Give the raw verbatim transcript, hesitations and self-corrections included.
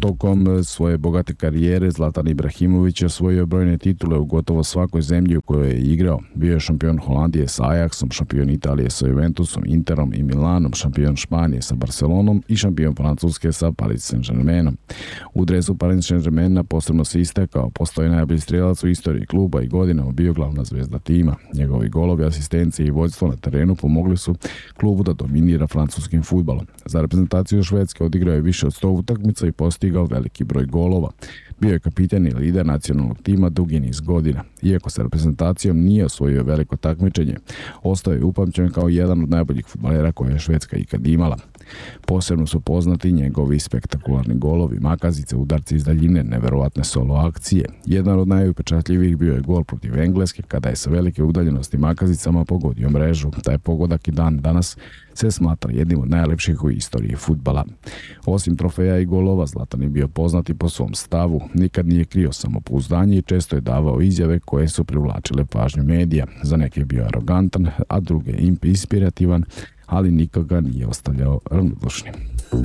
Tokom svoje bogate karijere Zlatan Ibrahimović je osvojio brojne titule u gotovo svakoj zemlji u kojoj je igrao. Bio je šampion Holandije sa Ajaxom, šampion Italije sa Juventusom, Interom i Milanom, šampion Španije sa Barcelonom i šampion Francuske sa Paris Saint-Germainom. U dresu Paris Saint-Germaina posebno se istakao, postoji najbolji strelac u istoriji kluba i godinama bio glavna zvezda tima. Njegovi golovi, asistencije i vođstvo na terenu pomogli su klubu da dominira francuskim fudbalom. Za reprezentaciju Švedske odigrao je više od sto utakmica i postigao veliki broj golova. Bio je kapitan i lider nacionalnog tima dugi niz godina. Iako sa reprezentacijom nije osvojio veliko takmičenje, ostao je upamćen kao jedan od najboljih fudbalera koje je Švedska ikad imala. Posebno su poznati njegovi spektakularni golovi, makazice, udarci iz daljine, neverovatne solo akcije. Jedan od najupečatljivijih bio je gol protiv Engleske kada je sa velike udaljenosti makazicama pogodio mrežu. Taj pogodak i dan danas se smatra jednim od najlepših u istoriji fudbala. Osim trofeja i golova, Zlatan je bio poznat i po svom stavu. Nikad nije krio samopouzdanje i često je davao izjave koje su privlačile pažnju medija. Za neke je bio arogantan, a druge inspirativan, ali nikoga nije ostavljao ravnodušnim.